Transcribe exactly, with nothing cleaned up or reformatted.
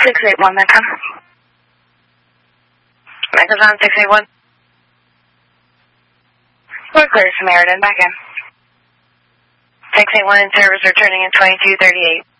six eight one, Mecca. Mecca's on six eight one. We're clear, Samaritan, back in. six eight one in service returning in twenty-two thirty-eight.